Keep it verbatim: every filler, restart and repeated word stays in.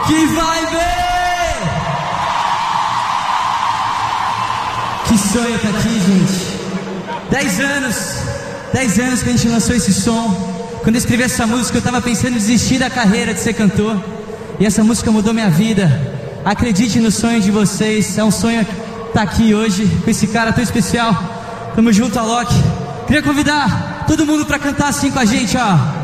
Que vai ver! Que sonho tá aqui, gente. Dez anos, dez anos que a gente lançou esse som. Quando eu escrevi essa música, eu tava pensando em desistir da carreira de ser cantor. E essa música mudou minha vida. Acredite no sonho de vocês. É um sonho estar aqui hoje com esse cara tão especial. Tamo junto, Alok. Queria convidar todo mundo pra cantar assim com a gente, ó.